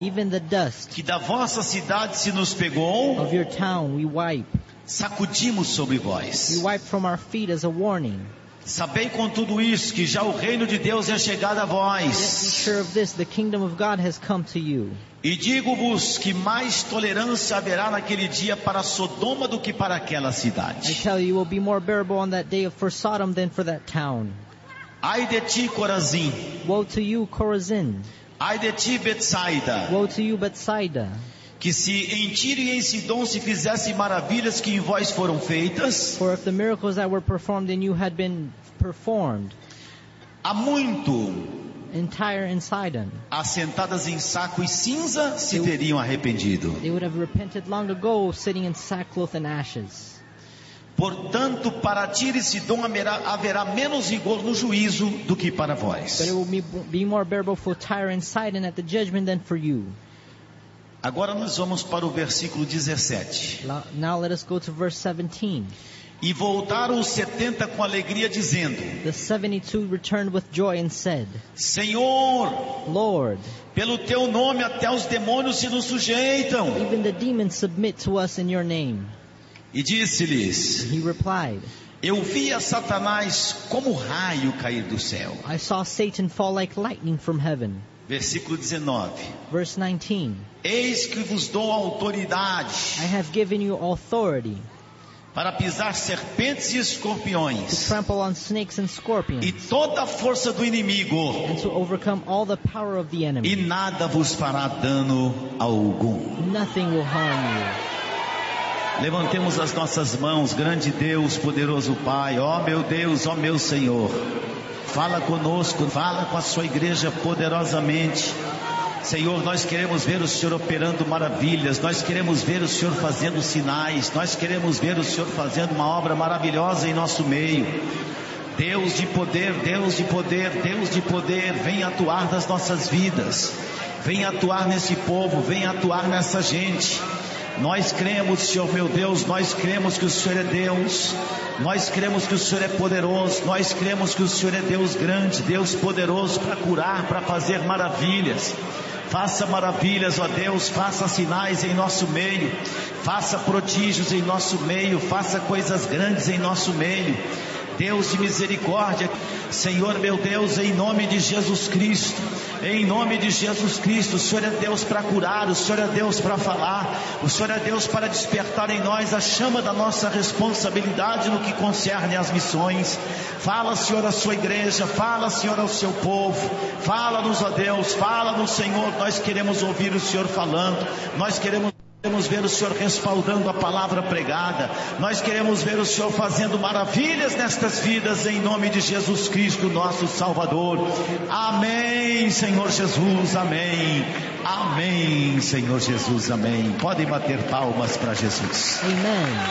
Even the dust que da vossa cidade se nos pegou, of your town we wipe. sacudimos sobre We vós. wipe from our feet as a warning. Sabei com tudo isso que já o reino de Deus é chegado a Yet be vós. sure of this, the kingdom of God has come to you. E digo-vos que mais tolerância haverá naquele dia para Sodoma do que para aquela I cidade. tell you, it will be more bearable on that day for Sodom than for that town. Ai de ti, Corazim! Woe to you, Chorazin! Ai de ti, Betsaida! Woe to you, Bethsaida! Que se em Tiro e em Sidom se fizessem maravilhas que em vós foram feitas, For if the miracles that were performed in you had been performed há muito, in Tyre and Sidon, assentadas em saco e cinza, se teriam arrependido. they would have repented long ago, sitting in sackcloth and ashes. Portanto, para Tiro e Sidom haverá menos rigor no juízo do que para vós. But it will be more bearable for Tyre and Sidon at the judgment than for you. Agora nós vamos para o versículo 17. Now let us go to verse 17. E voltaram os 70 com alegria, dizendo: The 72 returned with joy and said, Senhor, Lord, pelo teu nome até os demônios se nos sujeitam. even the demons submit to us in your name. E disse-lhes: He replied, Eu vi a Satanás como raio cair do céu. I saw Satan fall like lightning from heaven. Versículo 19. Verse 19. Eis que vos dou autoridade I have given you authority para pisar serpentes e to escorpiões trample on snakes and e scorpions toda a força do inimigo, and to overcome all the power of the e enemy. nada vos fará dano algum. Nothing will harm you. Levantemos as nossas mãos, grande Deus, poderoso Pai, ó meu Deus, ó meu Senhor. Fala conosco, fala com a sua igreja poderosamente. Senhor, nós queremos ver o Senhor operando maravilhas, nós queremos ver o Senhor fazendo sinais, nós queremos ver o Senhor fazendo uma obra maravilhosa em nosso meio. Deus de poder, Deus de poder, Deus de poder, vem atuar nas nossas vidas, vem atuar nesse povo, vem atuar nessa gente. Nós cremos, Senhor meu Deus, nós cremos que o Senhor é Deus, nós cremos que o Senhor é poderoso, nós cremos que o Senhor é Deus grande, Deus poderoso para curar, para fazer maravilhas. Faça maravilhas, ó Deus, faça sinais em nosso meio, faça prodígios em nosso meio, faça coisas grandes em nosso meio. Deus de misericórdia, Senhor meu Deus, em nome de Jesus Cristo, em nome de Jesus Cristo, o Senhor é Deus para curar, o Senhor é Deus para falar, o Senhor é Deus para despertar em nós a chama da nossa responsabilidade no que concerne às missões. Fala, Senhor, à sua igreja, fala, Senhor, ao seu povo, fala-nos, ó Deus, fala-nos, Senhor, nós queremos ouvir o Senhor falando, nós queremos ver o Senhor respaldando a palavra pregada, nós queremos ver o Senhor fazendo maravilhas nestas vidas, em nome de Jesus Cristo, nosso Salvador. Amém, Senhor Jesus, amém, amém, Senhor Jesus, amém. Podem bater palmas para Jesus. Amen.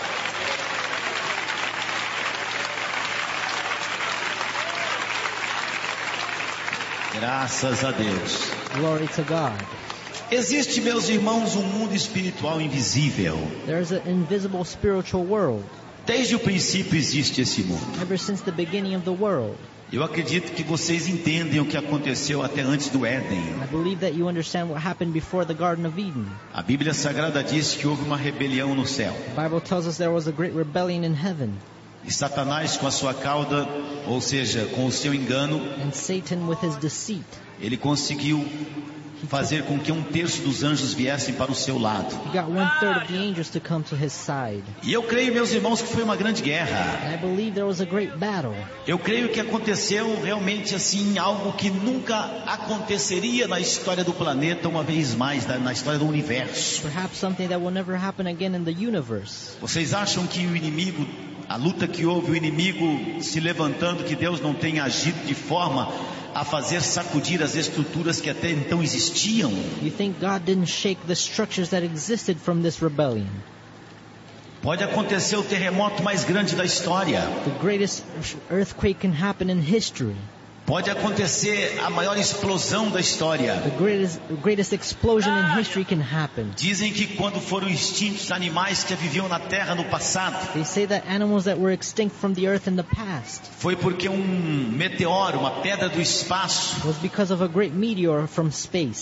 Graças a Deus. Glory to God. Existe, meus irmãos, um mundo espiritual invisível. There's an invisible spiritual world. Desde o princípio existe esse mundo. Ever since the beginning of the world. Eu acredito que vocês entendem o que aconteceu até antes do Éden. I believe that you understand what happened before the Garden of Eden. A Bíblia Sagrada diz que houve uma rebelião no céu. The Bible tells us there was a great rebellion in heaven. E Satanás, com a sua cauda, ou seja, com o seu engano, And Satan, with his deceit, ele conseguiu fazer com que 1/3 dos anjos viessem para o seu lado. he got 1/3 of the angels to come to his side. E eu creio, meus irmãos, que foi uma grande guerra. And I believe there was a great battle. Eu creio que aconteceu realmente assim, algo que nunca aconteceria na história do planeta uma vez mais, na história do universo. Perhaps something that will never happen again in the universe. Vocês acham que o inimigo, a luta que houve, o inimigo se levantando, que Deus não tenha agido de forma a fazer sacudir as estruturas que até então existiam? You think God didn't shake the structures that existed from this rebellion? Pode acontecer o terremoto mais grande da história. The greatest earthquake can happen in history. Pode acontecer a maior explosão da história. The greatest explosion in history can happen. Dizem que quando foram extintos animais que viviam na terra no passado, They say that animals that were extinct from the earth in the past foi porque um meteoro, uma pedra do espaço, was because of a great meteor from space.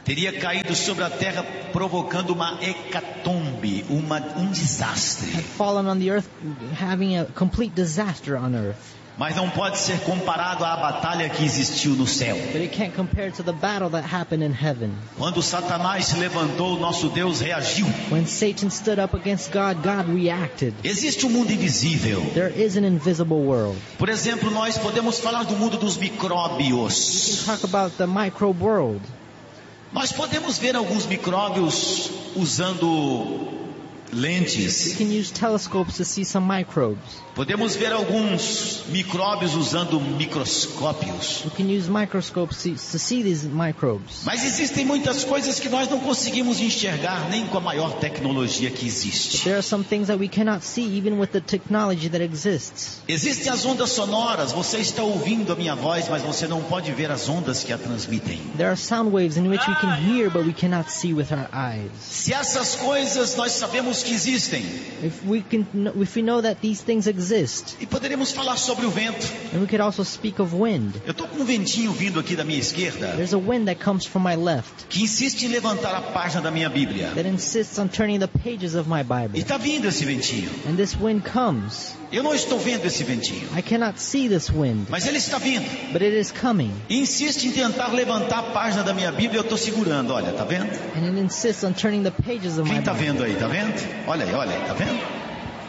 teria caído sobre a terra provocando uma hecatombe, um desastre. had fallen on the earth, having a complete disaster on earth. Mas não pode ser comparado à batalha que existiu no céu. But it can't compare to the battle that happened in heaven. Quando Satanás se levantou, nosso Deus reagiu. When Satan stood up against God, God reacted. Existe um mundo invisível. There is an invisible world. Por exemplo, nós podemos falar do mundo dos We micróbios. can talk about the microbe world. Nós podemos ver alguns micróbios usando We lentes. can use telescopes to see some microbes. Podemos ver alguns micróbios usando microscópios. We can use microscopes to see these microbes. Mas existem muitas coisas que nós não conseguimos enxergar nem com a maior tecnologia que existe. There are some things that we cannot see even with the technology that exists. Existem as ondas sonoras. Você está ouvindo a minha voz, mas você não pode ver as ondas que a transmitem. There are sound waves in which we can hear but we cannot see with our eyes. Se essas coisas nós sabemos que existem, If we know that these things exist, e poderíamos falar sobre o vento. and we could also speak of wind. Eu estou com um ventinho vindo aqui da minha esquerda There's a wind that comes from my left que insiste em levantar a página da minha Bíblia. that insists on turning the pages of my E Bible. está vindo esse ventinho. And this wind comes. Eu não estou vendo esse ventinho, I cannot see this wind, mas ele está vindo. but it is coming. E insiste em tentar levantar a página da minha Bíblia. Eu estou segurando, olha, tá vendo? And it insists on turning the pages of my Quem está Bible. vendo aí, tá vendo? Olha aí, tá vendo?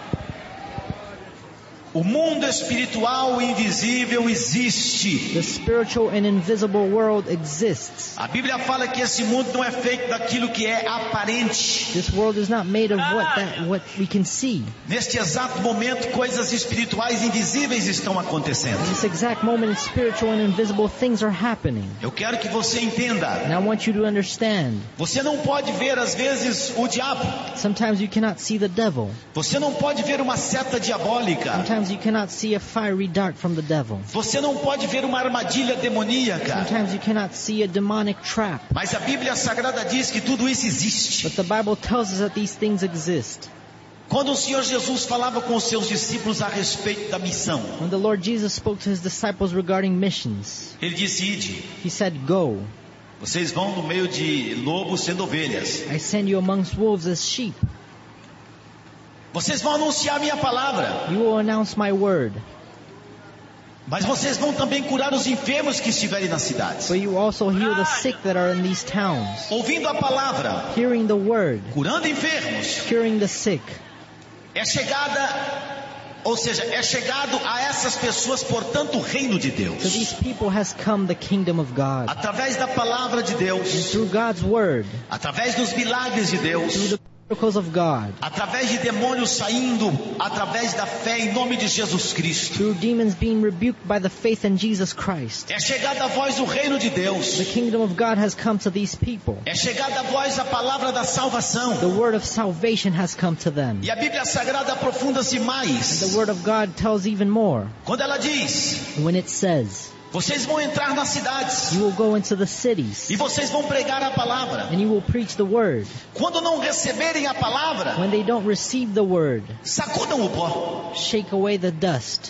O mundo espiritual invisível existe. The spiritual and invisible world exists. A Bíblia fala que esse mundo não é feito daquilo que é aparente. This world is not made of what we can see. Neste exato momento, coisas espirituais invisíveis estão acontecendo. In this exact moment, spiritual and invisible things are happening. Eu quero que você entenda. And I want you to understand, Você não pode ver às vezes o diabo. sometimes you cannot see the devil. Você não pode ver uma seta diabólica. Sometimes you cannot see a fiery dart from the devil. Você não pode ver uma armadilha demoníaca. Sometimes you cannot see a demonic trap. Mas a Bíblia Sagrada diz que tudo isso existe. But the Bible tells us that these things exist. Quando o Senhor Jesus falava com os seus discípulos a respeito da missão, When the Lord Jesus spoke to his disciples regarding missions, Ele disse: Ide, he said, "Go. vocês vão no meio de lobos sendo ovelhas. I send you amongst wolves as sheep. Vocês vão anunciar a minha palavra. You will announce my word. Mas vocês vão também curar os enfermos que estiverem nas cidades. But you also heal the sick that are in these towns." Ouvindo a palavra, Hearing the word, curando enfermos, curing the sick. é chegado a essas pessoas, portanto, o reino de To Deus. these people has come the kingdom of God. Através da palavra de Deus, Through God's word, através dos milagres de through Deus, the miracles of God, através de demônios saindo, através da fé em nome de Jesus Cristo. through demons being rebuked by the faith in Jesus Christ. É chegada a voz do reino de Deus. The kingdom of God has come to these people. É chegada a voz da palavra da salvação. The word of salvation has come to them. E a Bíblia Sagrada aprofunda-se mais. The word of God tells even more Quando ela diz: when it says, vocês vão entrar nas cidades "You will go into the cities e vocês vão pregar a palavra. and you will preach the word." Quando não receberem a palavra, When they don't receive the word, sacudam o pó. shake away the dust.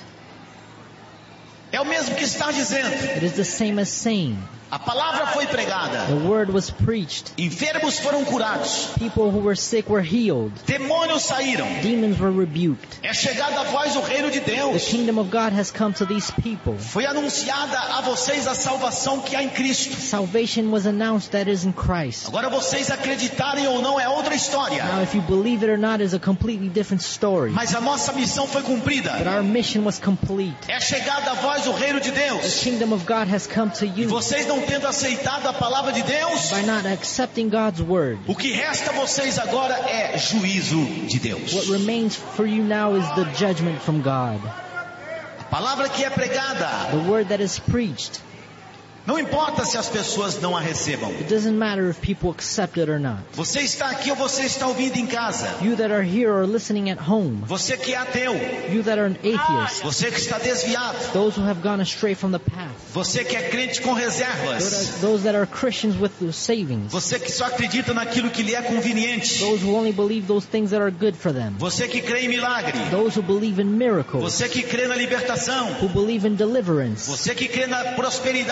É o mesmo que está dizendo. It is the same as saying, A palavra foi pregada. the word was preached. Enfermos foram curados. People who were sick were healed. Demônios saíram. Demons were rebuked. É chegada a voz do reino de The Deus. kingdom of God has come to these people. Foi anunciada a vocês a salvação que há em Cristo. Salvation was announced that is in Christ. Agora vocês acreditarem ou não é outra Now história. if you believe it or not is a completely different story. Mas a nossa missão foi cumprida. But our mission was complete. É chegada a voz do reino de The Deus. kingdom of God has come to E you. vocês não tendo aceitado a palavra de Deus, By not accepting God's word, o que resta a vocês agora é juízo de Deus. what remains for you now is the judgment from God. A palavra que é pregada, The word that is preached. não importa se as pessoas não a recebam. It doesn't matter if people accept it or not. Você está aqui ou você está ouvindo em casa. You that are here or listening at home. Você que é ateu. You that are an atheist. Você que está desviado. Those who have gone astray from the path. Você que é crente com reservas. Those that are Christians with the savings. Você que só acredita naquilo que lhe é conveniente. Those who only believe those things that are good for them. Você que crê em milagre. Those who believe in miracles. Você que crê na libertação. Who believe in deliverance. Você que crê na prosperidade. Who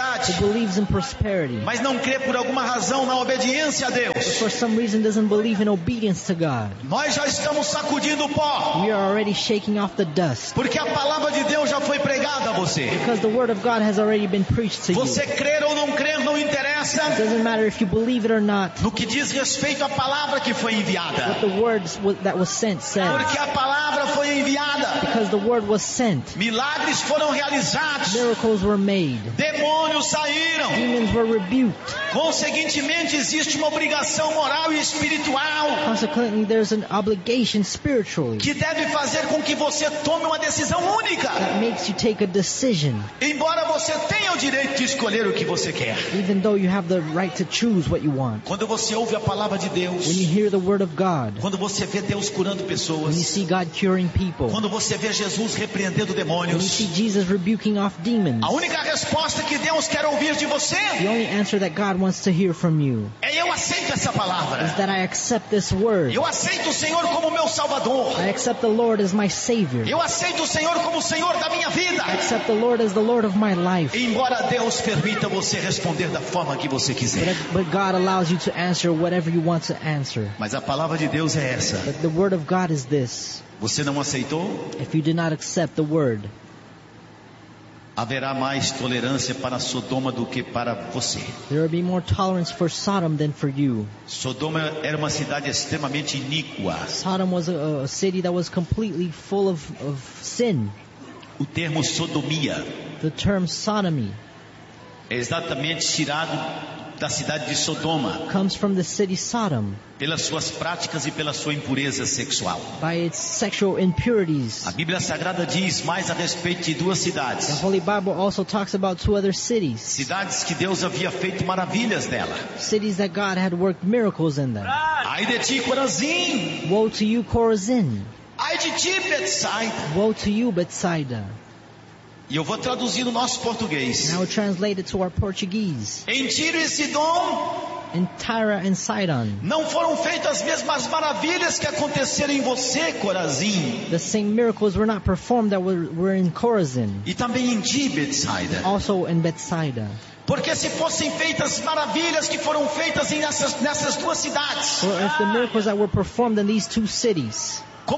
believes in prosperity, mas não crê por alguma razão na obediência a Deus. for some reason doesn't believe in obedience to God. Nós já estamos sacudindo o pó, We are already shaking off the dust porque a palavra de Deus já foi pregada a você. because the word of God has already been preached to you. Você crer ou não crer não interessa It doesn't matter if you believe it or not. no que diz respeito à palavra que foi enviada, What the words that was sent said. porque a palavra foi enviada. Because the word was sent, Milagres foram realizados, miracles were made, demônios saíram. demons were rebuked. Consequentemente, existe uma obrigação moral e espiritual Consequently, there's an obligation spiritually que deve fazer com que você tome uma decisão única. that makes you take a decision, Embora você tenha o direito de escolher o que você quer. even though you have the right to choose what you want. Quando você ouve a palavra de Deus, When you hear the word of God, quando você vê Deus curando when you pessoas, see God curing people, quando você vê Jesus repreendendo when you demônios, see Jesus rebuking off demons, a única resposta que Deus quer ouvir de você the only answer that God wants to hear from you é: eu aceito essa is palavra. that I accept this word. Eu aceito o Senhor como meu Salvador. I accept the Lord as my Savior. Eu aceito o Senhor como o Senhor da minha vida. I accept the Lord as the Lord of my life. Embora Deus permita você responder da forma que você quiser. But God allows you to answer whatever you want to answer. Mas a palavra de Deus é essa. But the word of God is this. Você não aceitou? If you did not accept the word, Haverá mais tolerância para Sodoma do que para você. there will be more tolerance for Sodom than for you. Sodoma era uma cidade extremamente iníqua. Sodom was a city that was completely full of sin. O termo sodomia The term sodomy é exatamente tirado da cidade de Sodoma, comes from the city Sodom pelas suas práticas e pela sua impureza sexual. by its sexual impurities. A Bíblia Sagrada diz mais a respeito de duas The cidades. Holy Bible also talks about two other cities. Cidades que Deus havia feito maravilhas nela. Cities that God had worked miracles in them. Ai de ti, Corazim! Woe to you, Chorazin! Ai de ti, Betsaida! Woe to you, Bethsaida! E eu vou traduzir no nosso português. Now translate it to our Portuguese. Em Tiro e Sidom In Tyre and Sidon, não foram feitas as mesmas maravilhas que aconteceram em você, Corazim, the same miracles were not performed that were in Chorazin, e também em ti, Betsaida. also in Bethsaida. Porque se fossem feitas maravilhas que foram feitas nessas duas cidades, For if the miracles that were performed in these two cities,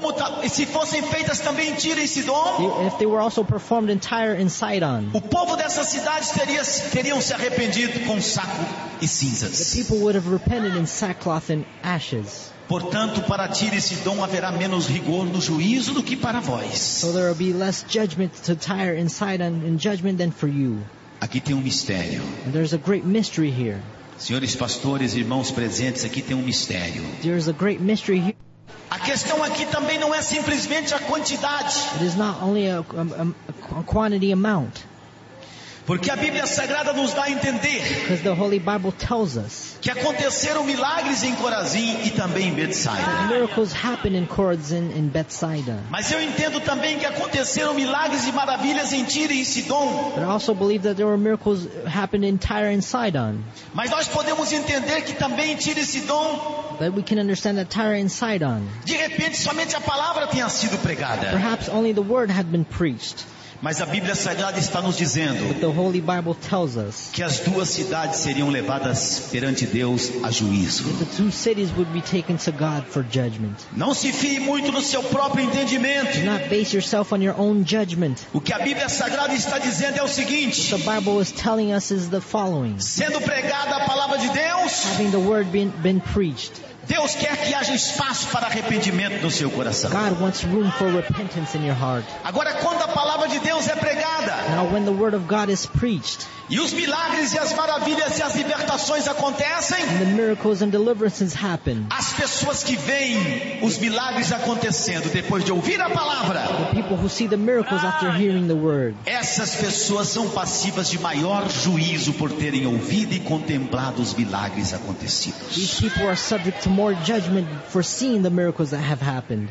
e se fossem feitas também em Tiro e Sidom, if they were also performed in Tyre and Sidon, o povo dessas cidades teriam se arrependido com saco e the cinzas. people would have repented in sackcloth and ashes. Portanto, para Tiro e Sidom haverá menos rigor no juízo do que para vós. So there will be less judgment to Tyre and Sidon in judgment than for you. Aqui tem um mistério. And there's a great mystery here. Senhores pastores, irmãos presentes, aqui tem um mistério. There's a great mystery here. A questão aqui também não é simplesmente a quantidade, It is not only a quantity amount, porque a Bíblia Sagrada nos dá a entender because the Holy Bible tells us que aconteceram milagres em Corazim e também em Betsaida. miracles happen in Chorazin and Bethsaida. Mas eu entendo também que aconteceram milagres e maravilhas em Tiro e Sidom. But I also believe that there were miracles happened in Tyre and Sidon. Mas nós podemos entender que também em Tiro e Sidom, But we can understand that Tyre and Sidon, de repente, somente a palavra tenha sido pregada. perhaps only the word had been preached. Mas a Bíblia Sagrada está nos dizendo But the Holy Bible tells us que as duas cidades seriam levadas perante Deus a juízo. the two cities would be taken to God for judgment. Não se fie muito no seu próprio entendimento. Do not base yourself on your own judgment. O que a Bíblia Sagrada está dizendo é o seguinte: The Bible is telling us is the following. sendo pregada a palavra de Deus, Having the word been preached, Deus quer que haja espaço para arrependimento no seu coração. God wants room for repentance in your heart. Agora, quando a palavra de Deus é pregada, Now when the word of God is preached, e os milagres e as maravilhas e as libertações acontecem, and the miracles and deliverances happen, as pessoas que veem os milagres acontecendo depois de ouvir a palavra, the people who see the miracles after hearing the word, essas pessoas são passivas de maior juízo por terem ouvido e contemplado os milagres acontecidos. these people are subject to more judgment for seeing the miracles that have happened.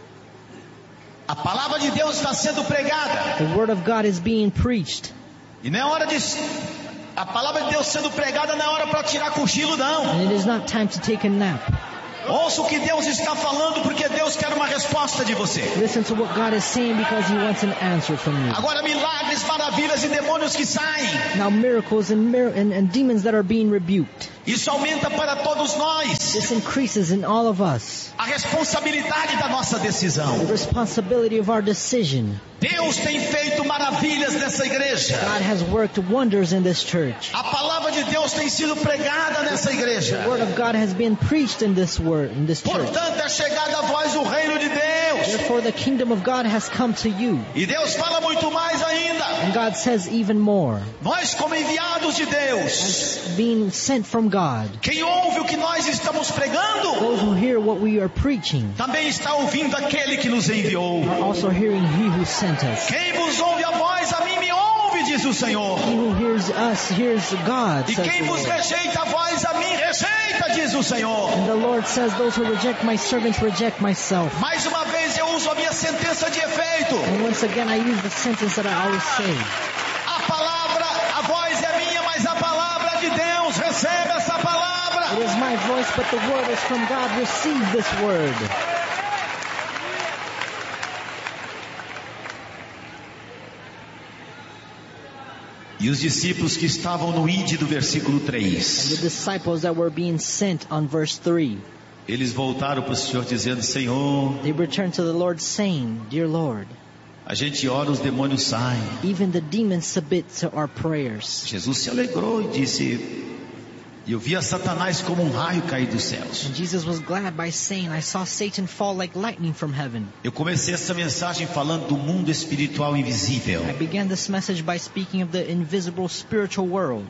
A palavra de Deus está sendo pregada, The word of God is being preached. e não é hora de... A palavra de Deus sendo pregada não é hora para tirar cochilo, não. And it is not time to take a nap. Ouça o que Deus está falando, porque Deus quer uma resposta de você. Listen to what God is saying because He wants an answer from you. Agora, milagres, maravilhas e demônios que saem. Now miracles and demons that are being rebuked. Isso aumenta para todos nós This increases in all of us. a responsabilidade da nossa decisão. The responsibility of our decision. Deus tem feito maravilhas nessa igreja. God has worked wonders in this church. A palavra de Deus tem sido pregada nessa igreja. The word of God has been preached in this church. Portanto, é chegada a vós o reino de Deus. Therefore the kingdom of God has come to you. E Deus fala muito mais ainda. And God says even more. Nós, como enviados de Deus, As being sent from God. quem ouve o que nós estamos pregando, Those who hear what we are preaching também está ouvindo aquele que nos enviou. are also hearing He who sent us. Quem vos ouve a voz, a mim me ouve, diz o Senhor. He who hears us hears God, E says quem the vos Lord. rejeita a voz, a mim rejeita, diz o Senhor. And the Lord says, those who reject my servants reject myself. Mais uma vez eu uso a minha sentença de efeito. And once again I use the sentence that I always say. A palavra, a voz é minha, mas a palavra de Deus, recebe essa palavra. It is my voice, but the word is from God. Receive this word. E os discípulos que estavam no ide do versículo And the 3, disciples that were being sent on verse 3, eles voltaram para o Senhor dizendo: Senhor, they returned to the Lord saying, Dear Lord, a gente ora, os demônios saem. even the demons submit to our prayers. Jesus se alegrou e disse: eu via Satanás como um raio cair dos céus. And Jesus was glad by saying, I saw Satan fall like lightning from heaven. Eu comecei essa mensagem falando do mundo espiritual invisível. I began this message by speaking of the invisible spiritual world.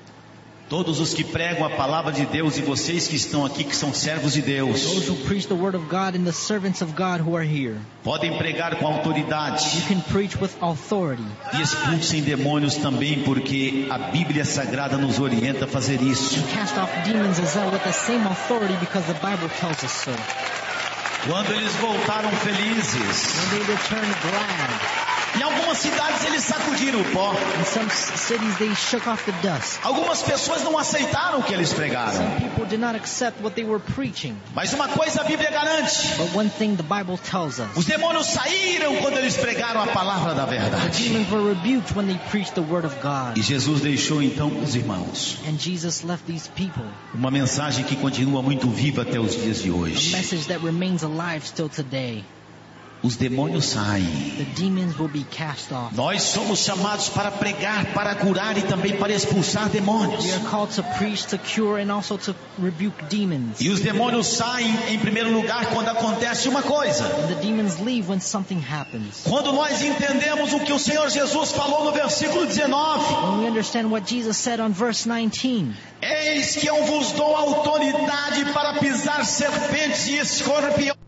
Todos os que pregam a palavra de Deus e vocês que estão aqui, que são servos de Deus, Those who preach the word of God and the servants of God who are here. podem pregar com autoridade You can preach with authority. e expulsem demônios também, porque a Bíblia Sagrada nos orienta a fazer isso. And cast off demons as well with the same authority because the Bible tells us so. Quando eles voltaram felizes, When they returned glad. em algumas cidades eles sacudiram o pó. In some cities they shook off the dust. Algumas pessoas não aceitaram o que eles pregaram. Some people did not accept what they were preaching. Mas uma coisa a Bíblia garante: But one thing the Bible tells us. os demônios saíram quando eles pregaram a palavra da The verdade. demons were rebuked when they preached the word of God. E Jesus deixou então os irmãos And Jesus left these people uma mensagem que continua muito viva até os dias de a hoje. message that remains alive still today. Os demônios saem. The demons will be cast off. Nós somos chamados para pregar, para curar e também para expulsar demônios. We are called to preach, to cure, and also to rebuke demons. E os demônios saem em primeiro lugar quando acontece uma coisa. And the demons leave when something happens. Quando nós entendemos o que o Senhor Jesus falou no versículo 19. When we understand what Jesus said on verse 19. Eis que eu vos dou autoridade para pisar serpentes e escorpiões.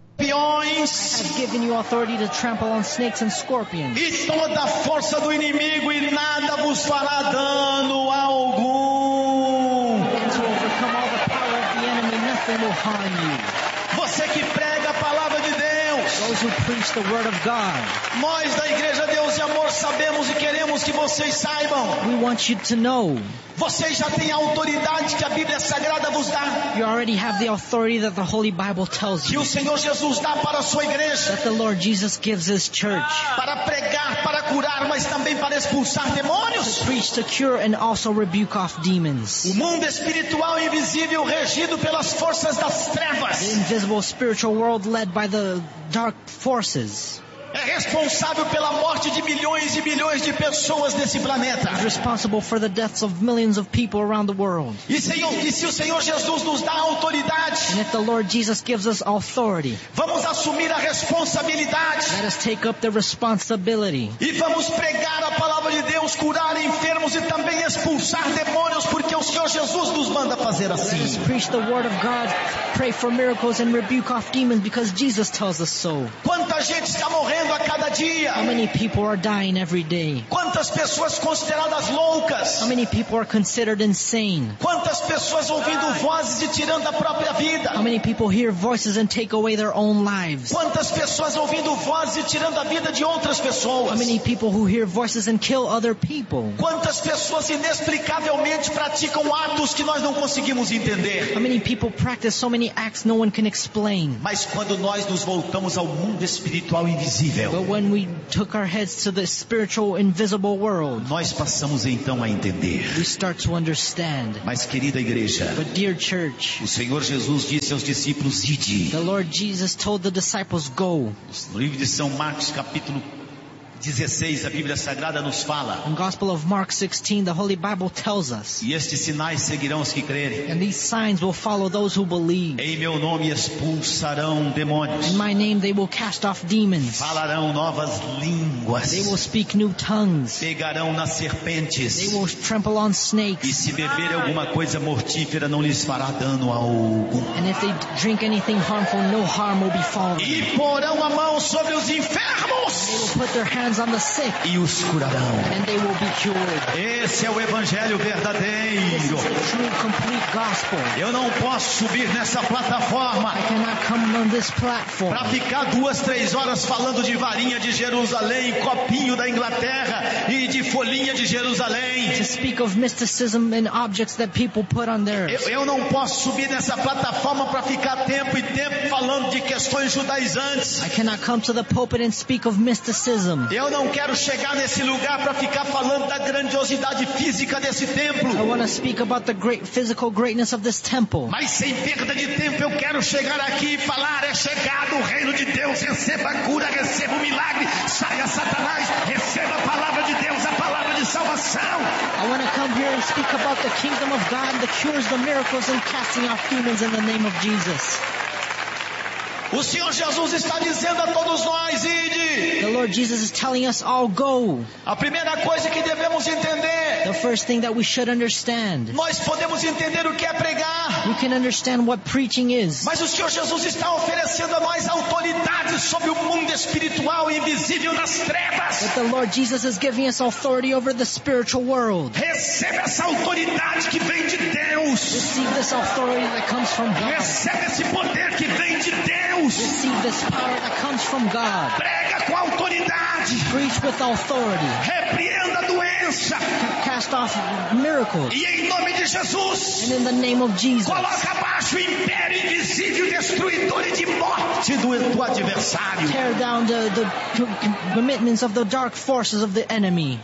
I've given you authority to trample on snakes and scorpions. E toda a força do inimigo, e nada vos fará dano algum. And to overcome all the power of the enemy, nothing will harm you. Você que prega a palavra de Deus, Those who preach the word of God, nós da Igreja Deus e Amor sabemos e queremos que vocês saibam. we want you to know Vocês já têm a autoridade que a Bíblia Sagrada vos dá, you already have the authority that the Holy Bible tells que you, o Senhor Jesus dá para a sua igreja, that the Lord Jesus gives His church. para pregar, para curar, mas também para expulsar demônios. Preach to cure and also rebuke off demons. O mundo espiritual invisível regido pelas forças das The trevas invisible spiritual world led by the dark forces é responsável pela morte de milhões e milhões de pessoas nesse planeta. is responsible for the deaths of millions of people around the world. E se o Senhor Jesus nos dá autoridade, And if the Lord Jesus gives us authority, vamos assumir a responsabilidade let us take up the responsibility. e vamos pregar a palavra de Deus, curar enfermos e também expulsar demônios, porque o Senhor Jesus nos manda fazer Let us assim. preach the word of God, pray for miracles and rebuke off demons because Jesus tells us so. Quanta gente está morrendo a cada dia? How many people are dying every day? Quantas pessoas consideradas loucas? How many people are considered insane? Quantas pessoas ouvindo vozes e tirando a própria vida? How many people hear voices and take away their own lives? Quantas pessoas ouvindo vozes e tirando a vida de outras How pessoas? many people who hear voices and kill other people? Quantas pessoas inexplicavelmente praticam atos que nós não conseguimos conseguimos entender. How many people practice so many acts no one can explain? Mas quando nós nos voltamos ao mundo espiritual invisível, But when we took our heads to the spiritual invisible world, nós passamos então a entender. we start to understand. Mas querida igreja, But dear church, o Senhor Jesus disse aos discípulos: ide. the Lord Jesus told the disciples, go. No livro de São Marcos, capítulo 16, a Bíblia Sagrada nos fala: In Gospel of Mark 16, the Holy Bible tells us, e estes sinais seguirão os que crerem. and these signs will follow those who believe. Em meu nome expulsarão demônios. In my name they will cast off demons. Falarão novas línguas. They will speak new tongues. Pegarão nas They serpentes. will trample on E snakes. se beberem alguma coisa mortífera, não lhes fará dano algum. And if they drink anything harmful, no harm will befall them. E porão a mão sobre os They enfermos will put their hands on the sick, e os curarão. and they will be cured. Esse é o evangelho This verdadeiro. is a true, complete gospel. Eu não posso subir nessa plataforma I cannot come on this platform para ficar 2-3 horas falando de varinha de Jerusalém, copinho da Inglaterra e de folhinha de Jerusalém. to speak of mysticism and objects that people put on theirs. Eu não posso subir nessa plataforma para ficar tempo e tempo falando de questões judaizantes. I cannot come to the pulpit and speak of mysticism. Eu não quero chegar nesse lugar para ficar falando da grandiosidade física desse I templo. want to speak about the great physical greatness of this temple. Mas sem perda de tempo eu quero chegar aqui e falar: é chegado o reino de Deus, receba a cura, receba o milagre, saia Satanás, receba a palavra de Deus, a palavra de salvação. I want to come here and speak about the kingdom of God, the cures, the miracles, and casting out demons in the name of Jesus. O Senhor Jesus está dizendo a todos nós: ide. The Lord Jesus is telling us all, go. A primeira coisa que devemos entender, The first thing that we should understand. nós podemos entender o que é pregar, You can understand what preaching is. mas o Senhor Jesus está oferecendo a nós autoridade sobre o mundo espiritual e invisível das trevas. But the Lord Jesus is giving us authority over the spiritual world. Receba essa autoridade que vem de Deus. Receive this authority that comes from God. Receba esse poder que vem de Deus. Receive this power that comes from God. Prega com autoridade. Preach with authority. Repreenda a doença. Cast off miracles. E em nome de Jesus, And in the name of Jesus, coloca abaixo o império invisível, destruidor e de morte do adversário. tear down the commitments of the dark forces of the enemy.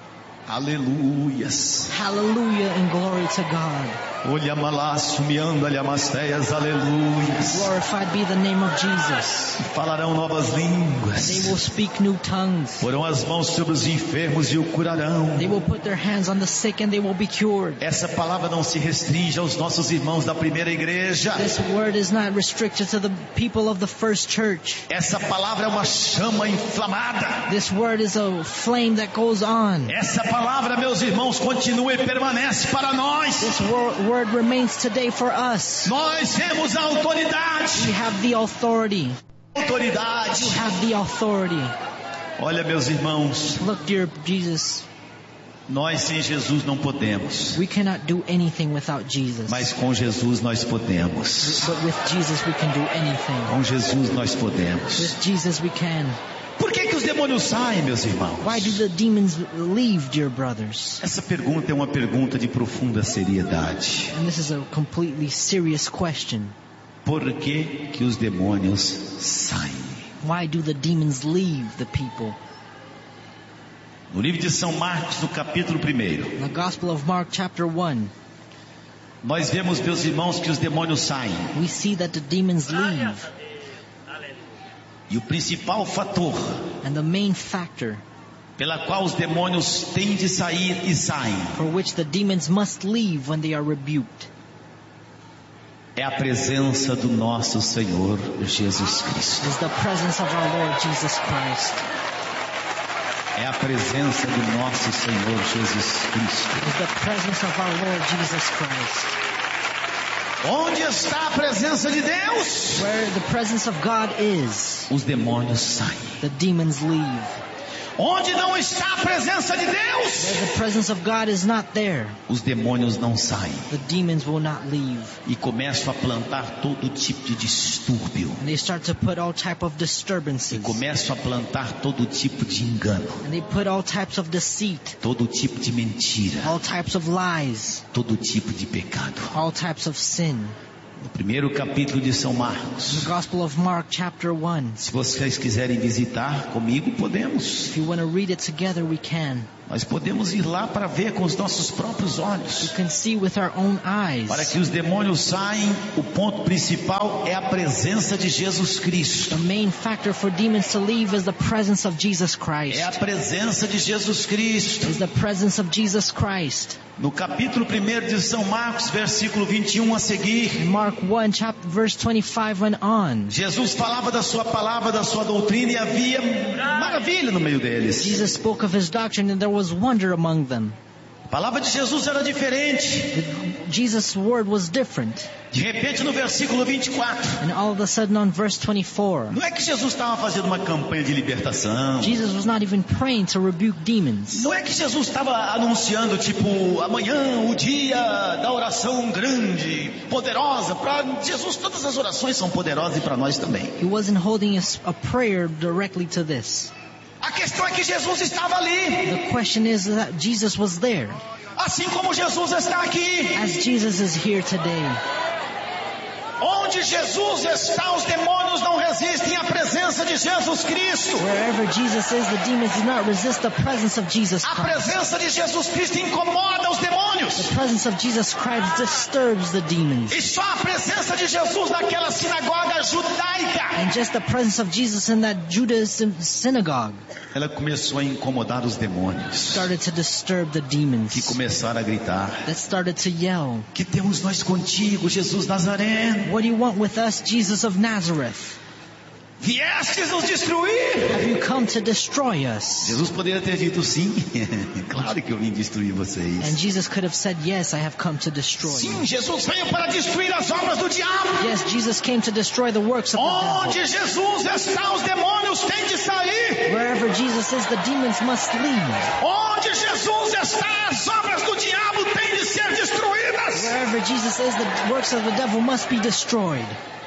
Aleluias. Hallelujah and glory to God. Olha malaço, miando aliamasteias, aleluias. Glorified be the name of Jesus. Falarão novas They línguas. will speak new tongues. Porão as mãos sobre os enfermos e o curarão. They will put their hands on the sick and they will be cured. Essa palavra não se restringe aos nossos irmãos da primeira igreja. This word is not restricted to the people of the first church. Essa palavra é uma chama inflamada. This word is a flame that goes on. Essa palavra, meus irmãos, continua e permanece para nós. This word remains today for us. Nós temos a autoridade. We have the authority. Autoridade. You have the authority. Olha, meus irmãos, Look, dear Jesus, nós sem Jesus não podemos, we cannot do anything without Jesus. mas com Jesus nós podemos. But with Jesus we can do anything. Com Jesus nós podemos. With Jesus we can. Por que os demônios saem, meus irmãos? Why do the demons leave, dear brothers? Essa pergunta é uma pergunta de profunda seriedade. And this is a completely serious question. Por que os demônios saem? Why do the demons leave the people? No livro de São Marcos, no capítulo 1, In the Gospel of Mark chapter 1, nós vemos, meus irmãos, que os demônios saem. we see that the demons leave. E o principal fator And the main factor pela qual os demônios têm de sair e saem for which the demons must leave when they are rebuked é a presença do nosso Senhor Jesus Cristo. is the presence of our Lord Jesus Christ. É a presença do nosso Senhor Jesus Cristo. Is the presence of our Lord Jesus Christ. Onde está a presença de Deus? Where the presence of God is, Os demônios saem. the demons leave. Onde não está a presença de Deus, where the presence of God is not there, os demônios não saem. the demons will not leave. E começam a plantar todo tipo de distúrbio. And they start to put all type of E disturbances. começam a plantar todo tipo de engano. And they put all types of deceit, Todo tipo de mentira. all types of lies, Todo tipo de pecado. all types of sin. No primeiro capítulo de São In the Marcos. Gospel of Mark chapter 1. Se vocês quiserem visitar comigo, podemos. If you want to read it together, we can. Nós podemos ir lá para ver com os nossos próprios We olhos. can see with our own eyes. Para que os demônios saiam, o ponto principal é a presença de Jesus Cristo. The main factor for demons to leave is the presence of Jesus Christ. É a presença de Jesus Cristo. Is the presence of Jesus Christ. No capítulo 1 de São Marcos, versículo 21 a seguir, In Mark 1, chapter, verse 25 and on. Jesus falava da sua palavra, da sua doutrina, e havia maravilha no meio deles. Jesus spoke of his doctrine and there was wonder among them. A palavra de Jesus era diferente. Jesus' word was different. De repente, no versículo 24, And all of a sudden on verse 24, não é que Jesus estava fazendo uma campanha de libertação. Jesus was not even praying to rebuke demons. Não é que Jesus estava anunciando, tipo, amanhã o dia da oração grande, poderosa. Para Jesus todas as orações são poderosas e para nós também. He wasn't holding a prayer directly to this. A questão é que Jesus estava ali. The question is that Jesus was there. Assim como Jesus está aqui. As Jesus is here today. Onde Jesus está, os demônios não resistem à presença de Jesus Cristo. Wherever Jesus is, the demons do not resist the presence of Jesus A Christ. presença de Jesus Cristo incomoda os demônios. The presence of Jesus Christ disturbs the demons. E só a presença de Jesus naquela sinagoga judaica, And just the presence of Jesus in that Judaism synagogue ela começou a incomodar os demônios, started to disturb the que demons. começaram a gritar: That started to yell, que temos nós contigo, Jesus Nazareno? "What do you want with us, Jesus of Nazareth? Viestes nos destruir? Have you come to destroy us?" Jesus poderia ter dito sim. Claro que eu vim destruir And vocês. Jesus could have said, "Yes, I have come to destroy you." Sim, Jesus veio para destruir as obras do diabo. Yes, Jesus came to destroy the works of the devil. Onde Jesus está, os demônios têm de sair. Wherever Jesus is, the demons must leave. Onde Jesus está, as obras do diabo têm de ser destruídas. Wherever Jesus is, the works of the devil must be destroyed.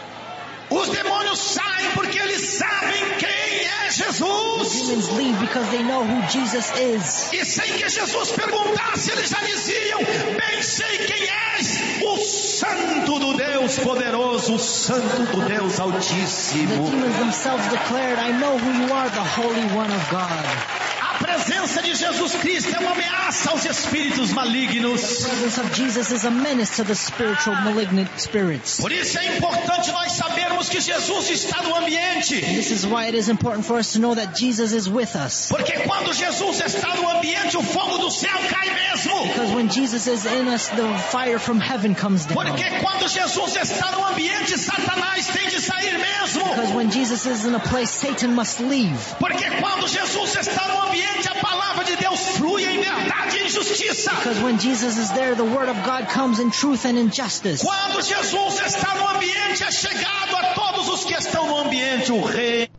Os demônios saem porque eles sabem quem é The Jesus. demons leave because they know who Jesus is. E sem que Jesus perguntasse, eles já diziam: bem sei quem és, o Santo do Deus poderoso, o Santo do Deus The Altíssimo. demons themselves declared, "I know who you are, the Holy One of God." A presença de Jesus Cristo é uma ameaça aos espíritos malignos. The presence of Jesus is a menace to the spiritual malignant spirits. Por isso é importante nós sabermos que Jesus está no ambiente. This is why it is important for us to know that Jesus is with us. Porque quando Jesus está no ambiente, o fogo do céu cai mesmo. Because when Jesus is in us, the fire from heaven comes down. Porque quando Jesus está no ambiente, Satanás tem de sair mesmo. Because when Jesus is in a place, Satan must leave. Porque quando Jesus está no ambiente, a palavra de Deus flui em verdade e em justiça. Because when Jesus is there, the word of God comes in truth and in justice. Quando Jesus está no ambiente, é chegado a todos os que estão no ambiente o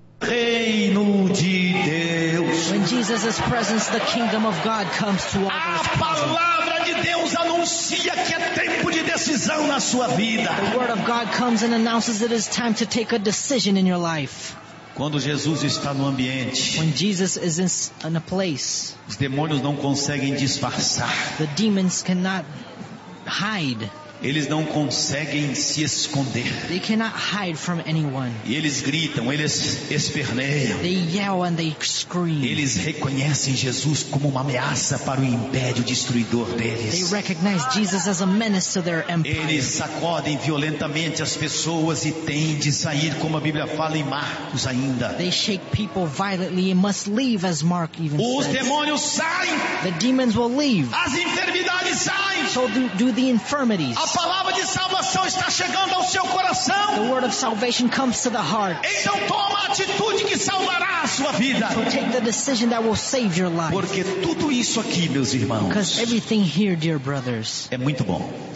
reino de Deus. When Jesus is present, the kingdom of God comes to all A those present. palavra de Deus anuncia que é tempo de decisão na sua vida. The word of God comes and announces it is time to take a decision in your life. Quando Jesus está no ambiente, When Jesus is in a place, os demônios não conseguem disfarçar. the demons cannot hide. Eles não conseguem se esconder. They cannot hide from anyone. E eles gritam, eles esperneiam. They yell and they scream. Eles reconhecem Jesus como uma ameaça para o império destruidor They deles. recognize Jesus as a menace to their empire. Eles sacodem violentamente as pessoas e têm de sair, como a Bíblia fala em Marcos ainda. They shake people violently and must leave, as Mark even Os says. demônios saem, The demons will leave. as enfermidades saem. So do the infirmities. A palavra de salvação está chegando ao seu The coração. word of salvation comes to the heart. Então toma a atitude que salvará a sua vida. So take the decision that will save your life. Porque tudo isso aqui, meus irmãos, Because everything here, dear brothers, é muito bom.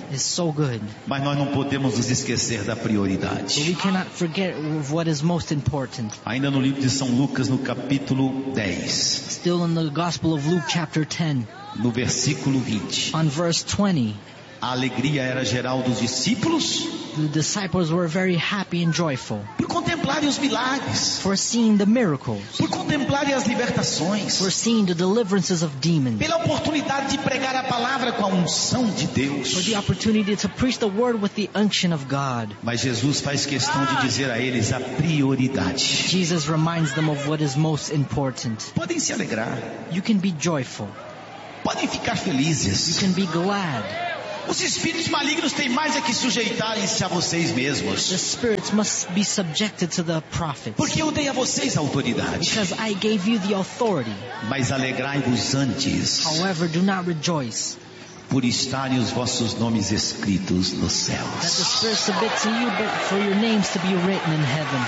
is so good. Mas nós não podemos nos esquecer da But prioridade. we cannot forget of what is most important. Ainda no livro de São Lucas, no capítulo 10, Still in the Gospel of Luke chapter 10, no versículo 20. on verse 20, A alegria era geral dos discípulos the disciples were very happy and joyful por contemplarem os milagres, for seeing the miracles, por contemplarem as libertações, for seeing the deliverances of demons, pela oportunidade de pregar a palavra com a unção de for Deus. the opportunity to preach the word with the unction of God. Mas Jesus faz questão de dizer a eles a prioridade. Jesus reminds them of what is most important. Podem se alegrar, You can be joyful. podem ficar You felizes. can be glad. Os espíritos malignos têm mais é que sujeitarem-se a vocês mesmos, The spirits must be subjected to the prophets, porque eu dei a vocês a autoridade. because I gave you the authority. Mas alegrai-vos antes, However, do not rejoice por estarem os vossos nomes escritos nos that the céus. spirits submit to you, but for your names to be written in heaven.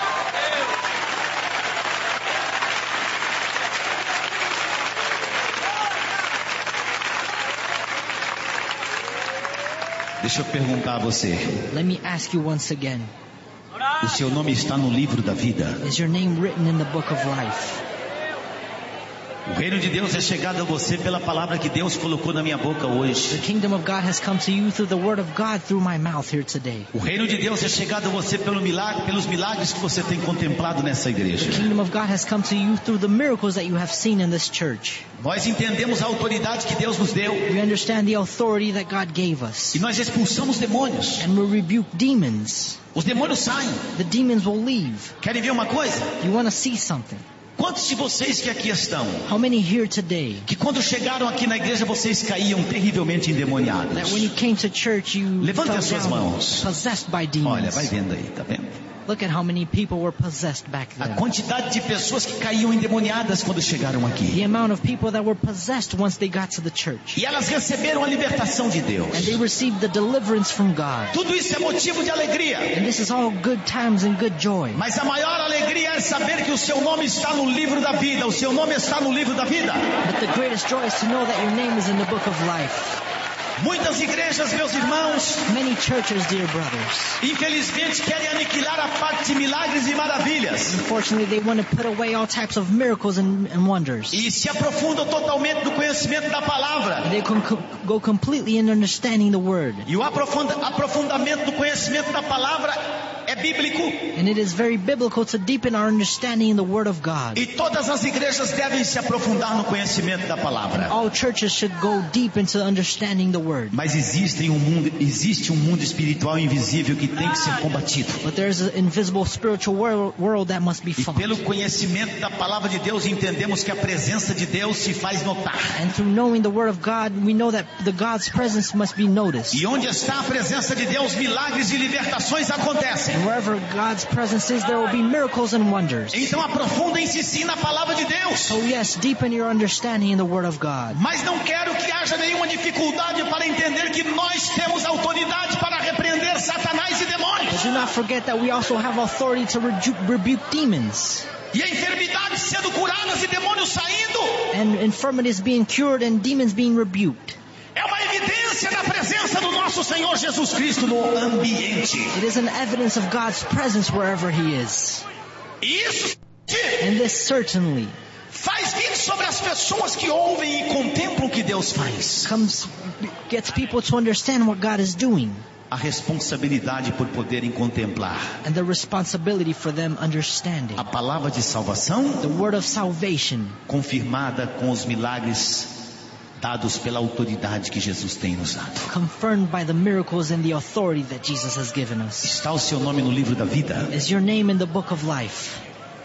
Deixa eu perguntar a você, Let me ask you once again, o seu nome está no livro da vida? is your name written in the book of life? O reino de Deus é chegado a você pela palavra que Deus colocou na minha boca The hoje. kingdom of God has come to you through the word of God through my mouth here today. O reino de Deus é chegado a você pelos milagres que você tem contemplado nessa igreja. The kingdom of God has come to you through the miracles that you have seen in this church. Nós entendemos a autoridade que Deus nos deu We understand the authority that God gave us, e nós expulsamos demônios. and we rebuke demons. Os demônios saem. The demons will leave. Querem ver uma coisa? You want to see something? Quantos de vocês que aqui estão, How many here today que quando chegaram aqui na igreja vocês caíam terrivelmente endemoniados? that when you came to church you Levante fell as suas down mãos. possessed by Olha, vai demons? vendo aí, tá vendo? Look at how many people were possessed back A then. quantidade de pessoas que caíam endemoniadas quando chegaram The aqui. amount of people that were possessed once they got to the church. E elas receberam a libertação de Deus. And they received the deliverance from God. Tudo isso é motivo de alegria. And this is all good times and good joy. Mas a maior alegria é saber que o seu nome está no livro da vida. O seu nome está no livro da vida. But the greatest joy is to know that your name is in the book of life. Muitas igrejas, meus irmãos, Many churches, dear brothers, infelizmente querem aniquilar a parte de milagres e maravilhas. unfortunately they want to put away all types of miracles and wonders. E se aprofundam totalmente no conhecimento da palavra. They can go completely in understanding the word. E o aprofundamento do conhecimento da palavra é bíblico. And it is very biblical to deepen our understanding in the word of God. E todas as igrejas devem se aprofundar no conhecimento da palavra. All churches should go deep into understanding the word. Mas existe um mundo espiritual invisível que tem que ser combatido. But there is an invisible spiritual world that must be E fought. pelo conhecimento da palavra de Deus entendemos que a presença de Deus se faz notar. And through knowing the word of God, we know that the God's presence must be noticed. E onde está a presença de Deus, milagres e libertações acontecem. And wherever God's presence is, there will be miracles and wonders. Então aprofundem-se sim na palavra de Deus. So yes, deepen your understanding in the word of God. Mas não quero que haja nenhuma dificuldade para entender que nós temos autoridade para repreender Satanás e demônios. But do not forget that we also have authority to rebuke demons. E a enfermidade sendo curadas e demônios saindo. And infirmities being cured and demons being rebuked. É uma evidência da presença do nosso Senhor Jesus Cristo no ambiente. It is an evidence of God's presence wherever He is. E isso And this certainly faz vir sobre as pessoas que ouvem e contemplam o que Deus faz gets people to understand what God is doing. a responsabilidade por poderem contemplar And the responsibility for them understanding. a palavra de salvação The word of salvation, confirmada com os milagres dados pela autoridade que Jesus tem nos dado. confirmed by the miracles and the authority that Jesus has given us. Está o seu nome no livro da vida? Is your name in the book of life?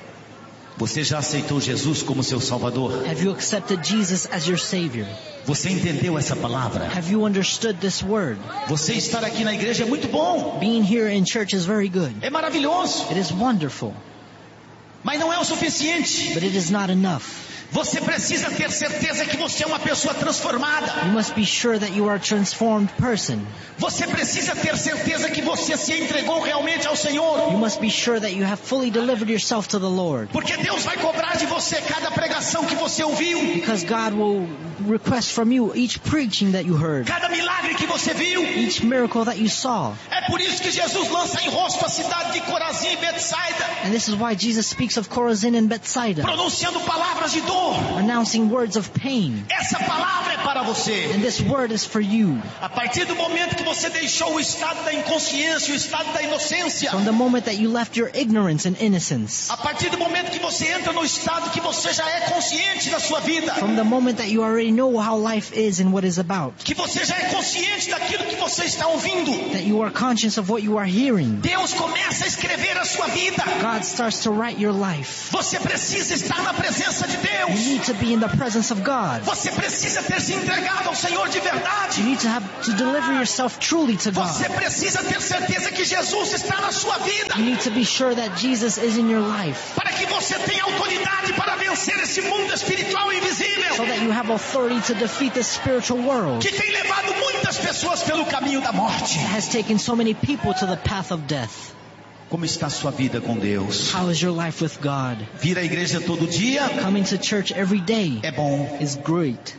Você já aceitou Jesus como seu Salvador? Have you accepted Jesus as your Savior? Você entendeu essa palavra? Have you understood this word? Você estar aqui na igreja é muito bom, Being here in church is very good. é maravilhoso, It is wonderful, mas não é o suficiente. but it is not enough. Você precisa ter certeza que você é uma pessoa transformada. You must be sure that you are a transformed person. Você precisa ter certeza que você se entregou realmente ao Senhor. You must be sure that you have fully delivered yourself to the Lord. Porque Deus vai cobrar de você cada pregação que você ouviu, Because God will request from you each preaching that you heard, cada milagre que você viu. each miracle that you saw. É por isso que Jesus lança em rosto a cidade de Corazim e Betsaida, And this is why Jesus speaks of Chorazin and Bethsaida, pronunciando palavras de dor. announcing words of pain. Essa palavra é para você. And this word is for you. A partir do momento que você deixou o estado da inconsciência, o estado da inocência, From the moment that you left your ignorance and innocence, a partir do momento que você entra no estado que você já é consciente da sua vida, from the moment that you already know how life is and what it's about, que você já é consciente daquilo que você está ouvindo, that you are conscious of what you are hearing, Deus começa a escrever a sua vida. God starts to write your life. Você precisa estar na presença de You Deus. need to be in the presence of God. Você precisa ter se entregado ao Senhor de You verdade. need to deliver yourself truly to God. Você precisa ter certeza que Jesus está na sua vida, You need to be sure that Jesus is in your life, para que você tenha autoridade para vencer esse mundo espiritual invisível, so that you have authority to defeat this spiritual world que tem levado muitas pessoas pelo caminho da morte. that has taken so many people to the path of death. Como está a sua vida com Deus? How is your life with God? Vir à igreja todo dia Coming to church every day é bom, is great,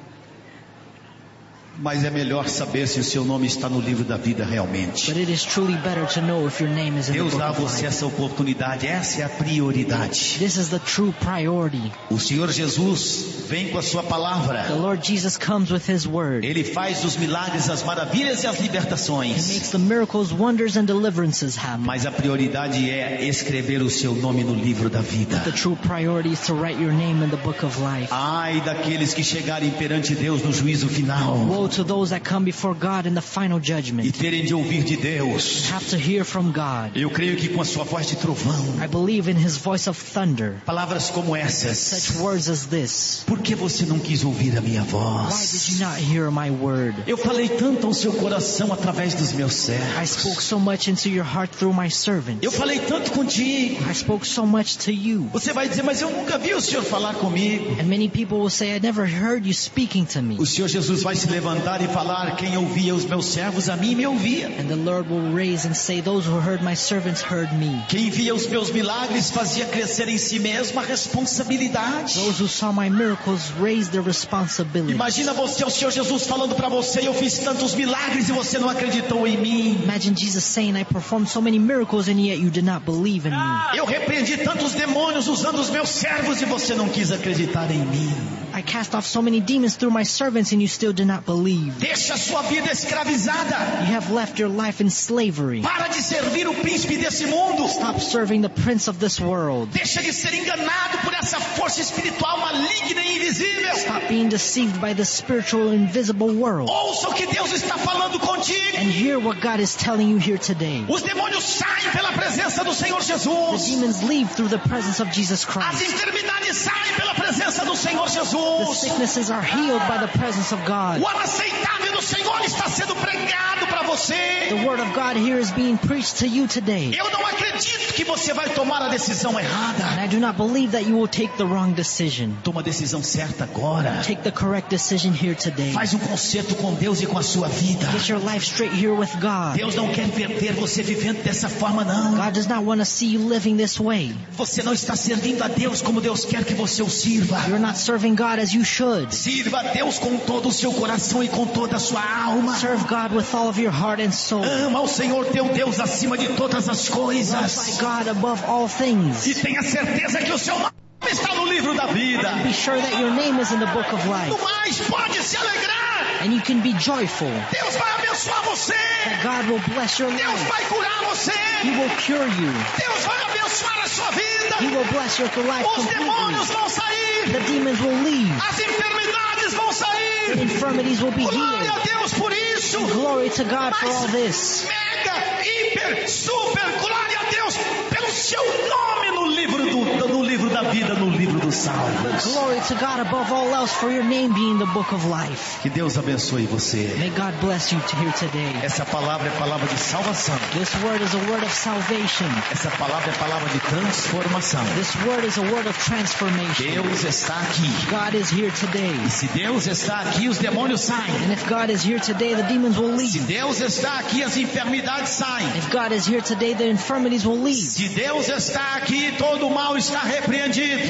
mas é melhor saber se o seu nome está no livro da vida realmente. but it is truly better to know if your name is in the Deus book dá a of você life. essa oportunidade, essa é a prioridade. This is the true priority. O Senhor Jesus vem com a sua The palavra. Lord Jesus comes with His word. Ele faz os milagres, as maravilhas e as He libertações. makes the miracles, wonders, and deliverances happen. Mas a prioridade é escrever o seu nome no livro da vida. The true priority is to write your name in the book of life. Ai daqueles que chegarem perante Deus no juízo final Woe to those that come before God in the final e judgment. terem de ouvir de Deus. Have to hear from God. Eu creio que com a sua voz de trovão, I believe in His voice of thunder. palavras como essas. Such words as this. Por que você não quis ouvir a minha Why did you voz? not hear my word? Eu falei tanto ao seu coração através dos meus I servos. spoke so much into your heart through my servants. Eu falei tanto contigo. I spoke so much to you. Você vai dizer, mas eu nunca vi o Senhor falar comigo. And many people will say, I never heard you speaking to me. O Senhor Jesus vai se levantar e falar, quem ouvia os meus servos, a mim me ouvia. And the Lord will raise and say, those who heard my servants heard me. Quem via os meus milagres fazia crescer em si mesmo a responsabilidade. Those who saw my miracles raised their responsibility. Imagina você, o Senhor Jesus falando para você, eu fiz tantos milagres e você não acreditou em mim. Imagine Jesus saying, I performed so many miracles and yet you did not believe in me. Eu repreendi tantos demônios usando os meus servos e você não quis acreditar em mim. I cast off so many demons through my servants and you still did not believe. Deixa a sua vida escravizada. You have left your life in slavery. Para de servir o príncipe desse mundo. Stop serving the prince of this world. Deixa de ser enganado por essa força espiritual maligna e invisível. Stop being deceived by the spiritual invisible world. Ouça o que Deus está falando contigo. And hear what God is telling you here today. Os demônios saem pela presença do Senhor The Jesus. demons leave through the presence of Jesus As Christ. enfermidades saem pela presença do Senhor The Jesus. sicknesses are healed by the presence of God. O aceitável do Senhor está sendo pregado para você. The word of God here is being preached to you today. Eu não acredito que você vai tomar a decisão errada. And I do not believe that you will take the wrong decision. Toma a decisão certa agora. Take the correct decision here today. Faz um concerto com Deus e com a sua vida. Get your life straight here with God. Deus não quer ver você vivendo dessa forma, não. God does not want to see you living this way. Você não está servindo a Deus como Deus quer que você o sirva. You're not serving God as you should. Sirva a Deus com todo o seu coração e com toda a sua alma. Serve God with all of your heart and soul. Ama o Senhor teu Deus acima de todas as coisas. Glorify God above all things. E tenha certeza que o seu nome está no livro da vida. Be sure that your name is in the book of No life. mais, pode se alegrar. And you can be joyful Deus vai abençoar você. that God will bless your Deus life. vai curar você. He will cure you. Deus vai abençoar a sua vida. He will bless your life Os demônios completely. vão sair. The demons will leave. As enfermidades vão The sair. infirmities will be Glória healed. a Deus por isso. Glory to God for all this. Mega, hiper, super, glória a Deus pelo seu nome no livro da vida, no livro dos salmos. Glory to God above all else for your name being the book of life. Que Deus abençoe você. May God bless you to here today. Essa palavra é palavra de salvação. This word is a word of salvation. Essa palavra é palavra de transformação. This word is a word of transformation. Deus está aqui. God is here today. E se Deus está aqui, os demônios saem. And if God is here today, the demons will Se leave. Deus está aqui, as enfermidades saem. If God is here today, the infirmities will leave. Se Deus está aqui, todo o mal está repreendido. If God is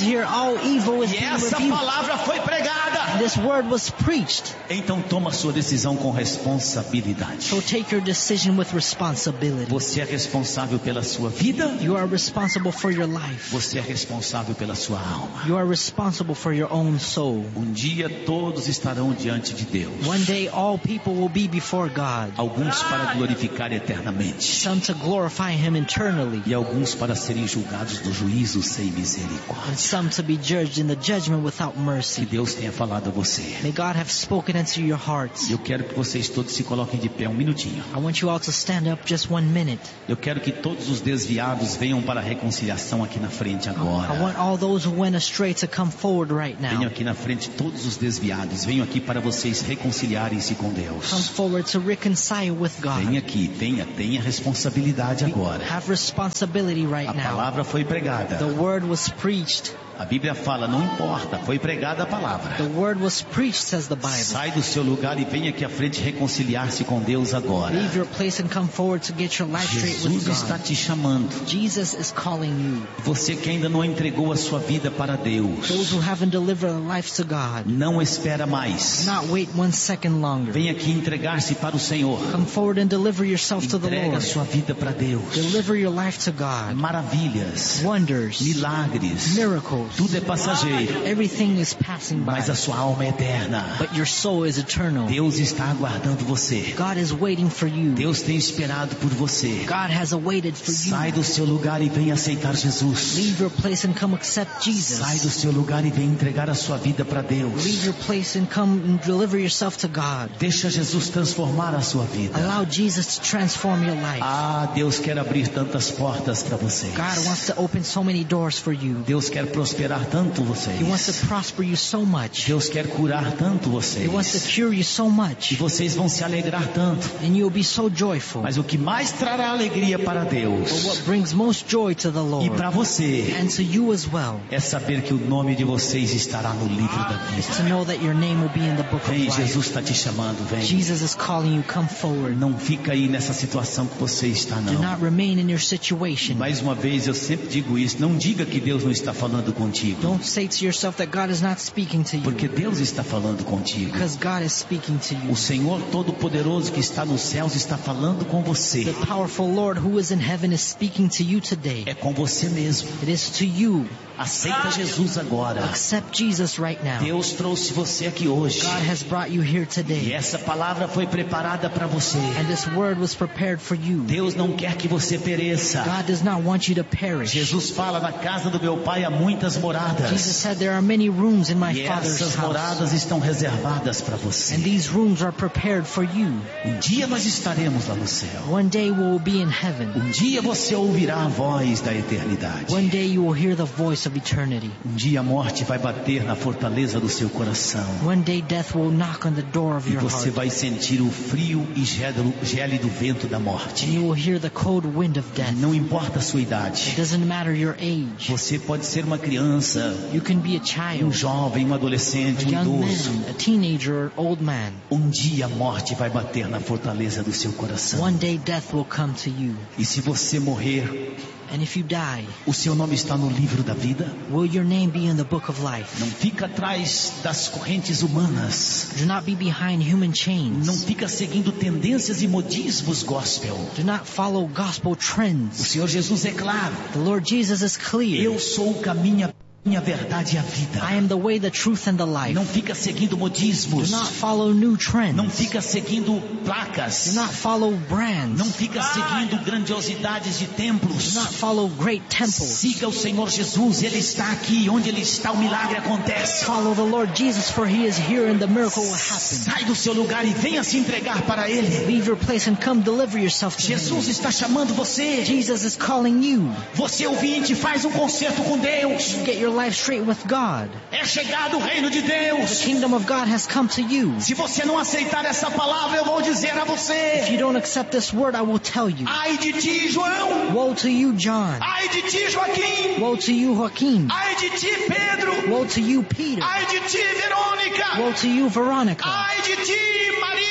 here, all evil is E being essa rebuked. palavra foi pregada. This word was preached. Então toma sua decisão com responsabilidade. So take your decision with responsibility. Você é responsável pela sua vida. You are responsible for your life. Você é responsável pela sua alma. You are responsible for your own soul. Dia todos estarão diante de Deus. One day all people will be before God. Alguns para glorificar eternamente. Some to glorify Him eternally. E alguns para serem julgados do juízo sem misericórdia. And some to be judged in the judgment without Que mercy. Deus tenha falado a você. May God have spoken into your hearts. Eu quero que vocês todos se coloquem de pé um minutinho. I want you all to stand up just 1 minute. Eu quero que todos os desviados venham para a reconciliação aqui na frente I agora. want all those who went astray to come forward right Venham now. aqui na frente todos os desviados. Venham aqui para vocês reconciliarem-se com Come Deus. forward to reconcile with Venha God. aqui, tenha responsabilidade agora. Have responsibility right A now. palavra foi pregada. The word was preached. A Bíblia fala, não importa, foi pregada a palavra. The word was preached, says the Bible. Sai do seu lugar e venha aqui à frente reconciliar-se com Deus agora. Leave your place and come forward to get your life straight with Jesus está God. te chamando. Jesus is calling you. Você que ainda não entregou a sua vida para Deus, Those who haven't delivered their life to God, não espera mais. not wait 1 second longer. Venha aqui entregar-se para o Senhor. Come forward and deliver yourself to the Entrega a Lord. sua vida para Deus. Deliver your life to God. Maravilhas, Wonders, milagres, miracles. tudo é passageiro, Everything is passing by, mas a sua alma é eterna. but your soul is eternal. Deus está aguardando você. God is waiting for you. Deus tem esperado por você. God has awaited for Sai you. do seu lugar e venha aceitar Jesus. Leave your place and come accept Sai do Jesus. seu lugar e venha entregar a sua vida para Deus. Leave your place and come and deliver yourself to God. Deixa Jesus transformar a sua vida. Allow Jesus to transform your life. Ah, Deus quer abrir tantas portas para vocês. God wants to open so many doors for you. Deus quer prosperar tanto vocês. He wants to prosper you so much. Deus quer curar tanto He wants to vocês. cure you so E much. vocês vão se alegrar tanto. And you'll be so joyful. Mas o que mais trará alegria para But Deus what brings most joy to the e Lord para você and to you as well é saber que o nome de vocês estará no livro da is to vida. know that your name will be in the book of Vem, life. Jesus está te chamando, vem. Jesus is calling you, come forward. Não fica aí nessa situação que você está, Do não. not remain in your situation. Mais uma vez, eu sempre digo isso. Não diga que Deus não está falando contigo. Don't say to yourself that God is not speaking to you, Porque Deus está falando contigo. because God is speaking to you. O Senhor Todo-Poderoso que está nos céus está falando com você. The powerful Lord who is in heaven is speaking to you today. É com você mesmo. It is to you. Aceita Jesus agora. Accept Jesus right now. Deus trouxe você aqui hoje. God has brought you here E today. essa palavra foi preparada para você. And this word was prepared for you. Deus não quer que você pereça. God does not want you to perish. Jesus fala, na casa do meu pai há muitas Jesus moradas. said there are many rooms in my E Father's essas house. moradas estão reservadas para você. And these rooms are prepared for you. Um dia nós estaremos lá no céu. One day we will be in heaven. Um dia você ouvirá a voz da eternidade. One day you will hear the voice of eternity. Um dia a morte vai bater na fortaleza do seu coração. One day death will knock on the door of E your você heart. vai sentir o frio e gélido vento da And morte. you will hear the cold wind of death. Não importa a sua It idade. doesn't matter your age. Você pode ser uma criança, You can be a um child, jovem, um adolescente, a um young idoso. man, a teenager, or old man. Um dia a morte vai bater na fortaleza do seu coração. One day death will come to you. E se você morrer, And if you die, o seu nome está no livro da vida. will your name be in the book of life? Não fica atrás das correntes humanas. Do not be behind human Não chains. fica seguindo tendências e modismos gospel. Do not follow gospel O trends. Senhor Jesus é claro. The Lord Jesus is clear. Eu sou o caminho, a verdade e a vida. I am the way, the truth, and the life. Não fica seguindo modismos. Do not follow new Não trends. fica seguindo placas. Do not follow brands. Não fica seguindo grandiosidades de templos. Do not follow great temples. Siga o Senhor Jesus. Ele está aqui. Onde Ele está, o milagre acontece. Follow the Lord Jesus, for He is here and the miracle will happen. Sai do seu lugar e venha se entregar para Ele. Leave your place and come deliver yourself to Jesus Him. está chamando você. Jesus is calling you. Você ouvinte, faz um concerto com Deus. Get your life straight with God. É chegado o reino de The Deus. kingdom of God has come to you. Se você não aceitar essa palavra, eu vou dizer a If você: you don't accept this word, I will tell you. ai de ti, João. Woe to you, John. Ai de ti, Joaquim. Woe to you, Joaquin. Ai de ti, Pedro. Woe to you, Peter. Ai de ti, Verônica. Woe to you, Veronica. Ai de ti, Maria.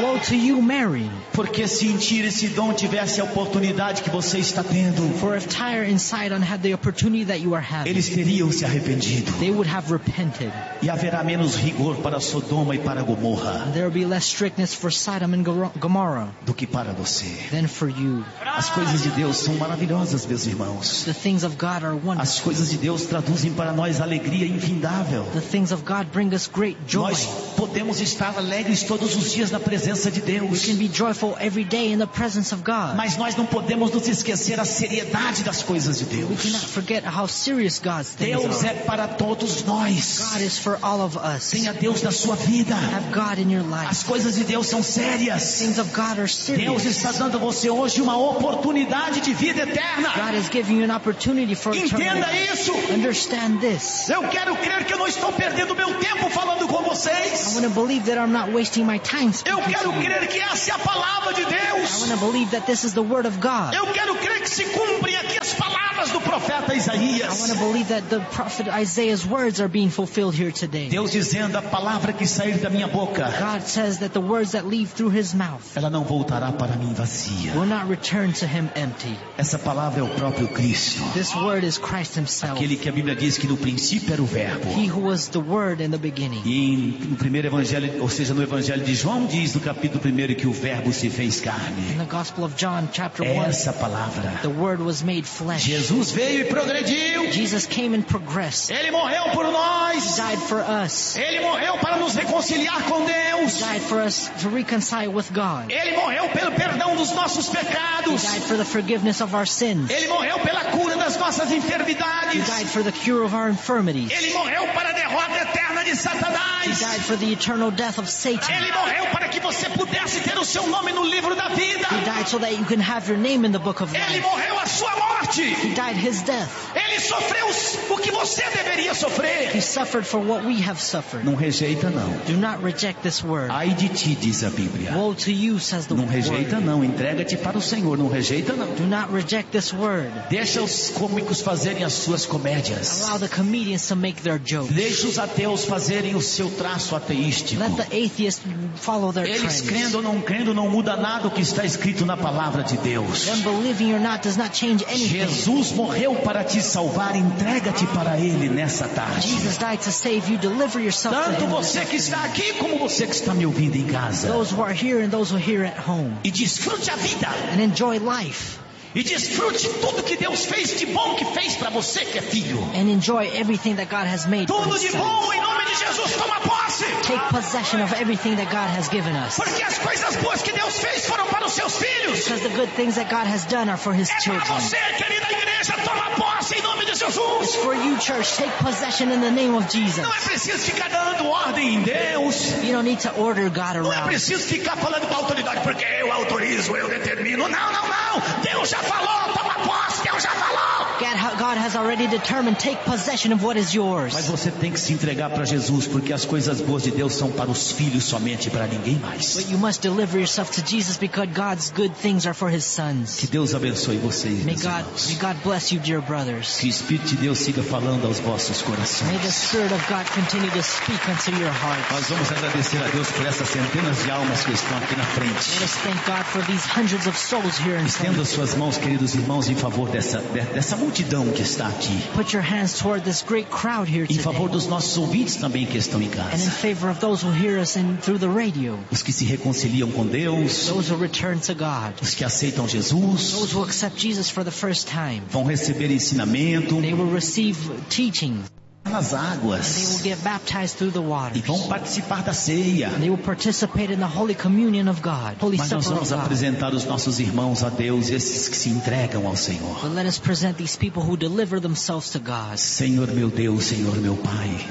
Woe to you, Mary. Porque se em Tiro e Sidom tivesse a oportunidade que você está tendo, For if Tyre and Sidon had the opportunity that you are having, eles teriam se arrependido. they would have repented. E haverá menos rigor para Sodoma e para Gomorra There will be less strictness for Sodom and Gomorrah do que para você. than for you. As coisas de Deus são maravilhosas, meus irmãos. The things of God are wonderful. As coisas de Deus traduzem para nós alegria infindável. The things of God bring us great joy. Nós podemos estar alegres todos os dias na presença de We Deus. can be joyful every day in the presence of God. Mas nós não podemos nos esquecer a seriedade das coisas de We Deus. cannot forget how serious God's things Deus é are. para todos nós. God is for all of us. Tenha Deus na sua vida. Have God in your life. As coisas de Deus são sérias. Things of God are Deus serious. está dando a você hoje uma oportunidade de vida eterna. God is giving you an opportunity for eternal Entenda life. isso. Understand this. Eu quero crer que eu não estou perdendo meu tempo falando com I vocês. want to believe that I'm not wasting my time Eu speaking quero to you. crer que essa é a palavra de I Deus. want to believe that this is the word of God. Eu quero crer que se cumprem aqui as palavras do profeta I Isaías. want to believe that the prophet Isaiah's words are being fulfilled here today. Deus dizendo: a palavra que sair da minha boca, God says that the words that leave through his mouth ela não voltará para mim vazia. will not return to him empty. Essa palavra é o próprio Cristo. This word is Christ himself. Aquele que a Bíblia diz que no princípio era o verbo. He who was the word in the beginning. E no primeiro evangelho, ou seja, no evangelho de João, diz no capítulo 1 que o verbo se fez In carne. the Gospel of John, chapter É 1, essa palavra. the word was made flesh. Jesus veio e progrediu. Jesus came and progressed. Ele morreu por He nós. died for us. Ele morreu para nos reconciliar com Deus. He died for us to reconcile with God. Ele morreu pelo perdão dos nossos He pecados. died for the forgiveness of our sins. Ele morreu pela cura das nossas He enfermidades. died for the cure of our infirmities. Ele morreu para a derrota eterna de He Satanás. died for the eternal death of Satan. Ele morreu para que você pudesse ter o seu nome no livro da vida. He died so that you can have your name in the book of Ele life. morreu a sua morte. He died his death. Ele sofreu o que você deveria sofrer. He suffered for what we have suffered. Não rejeita não. Do not reject this word. Ai de ti, diz a Bíblia. Woe to you, says the Não rejeita word. não, entrega-te para o Senhor, não rejeita não. Do not reject this word. Deixa os cômicos fazerem as suas comédias. Allow the comedians to make their jokes. Deixa os ateus fazerem o seu traço ateístico. Let the atheists follow their Eles trends. crendo, não muda nada o que está escrito na palavra de Deus. Them believing or not does not change anything. Jesus morreu para te salvar, entrega-te para Ele nessa tarde. Jesus died to save you. Deliver yourself to Tanto him. você que está aqui como você que está me ouvindo em casa. Those who are here and those who are here at home. E desfrute a vida. And enjoy life. E desfrute tudo que Deus fez de bom que fez para você que é filho. And enjoy everything that God has made for Tudo his de sons. bom em nome de Jesus, toma posse. Take possession of everything that God has given us. Porque as coisas boas que Deus fez foram para os seus filhos. Because the good things that God has done are for his É para children. você, querida igreja, toma posse em nome de It's Jesus. for you, church. Take possession in the name of Jesus. Não é preciso ficar dando ordem em Deus. You don't need to order God Não é around. preciso ficar falando com a autoridade, porque eu autorizo, eu determino. Não, não, não. Deus já falou, toma posse, Deus já falou. God has already determined. Take possession of what is yours. Mas você tem que se entregar para Jesus, porque as coisas boas de Deus são para os filhos somente, para ninguém mais. But you must deliver yourself to Jesus because God's good things are for his sons. Que Deus abençoe vocês, May meus irmãos. God bless you, dear brothers. Que o Espírito de Deus siga falando aos vossos May the corações. Spirit of God continue to speak unto your hearts. Nós vamos agradecer a Deus por essas centenas de almas que estão aqui na Let frente. us thank God for these hundreds of souls here in front. Estenda suas mãos, queridos irmãos, em favor dessa multidão que está aqui. Put your hands toward this great crowd here Em favor today. dos nossos ouvintes também que estão em And in casa. favor of those who hear us through the radio. Os que se reconciliam com Deus, Those who return to God. os que aceitam Jesus, Those who accept Jesus for the first time. vão receber ensinamento They will receive teaching. nas They will águas get baptized through the e waters. vão participar da ceia. They will participate in the Holy Communion of God. Holy Mas nós Supper of vamos God. apresentar os nossos irmãos a Deus, esses que se entregam ao Senhor. But let us present these people who deliver themselves to God. Senhor meu Deus, Senhor meu Pai,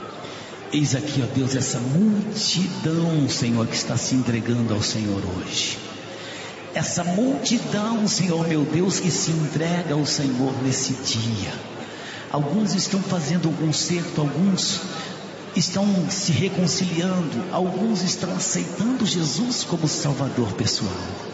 eis aqui, ó Deus, essa multidão, Senhor, que está se entregando ao Senhor hoje. Essa multidão, Senhor meu Deus, que se entrega ao Senhor nesse dia. Alguns estão fazendo um concerto, alguns estão se reconciliando, alguns estão aceitando Jesus como Salvador pessoal.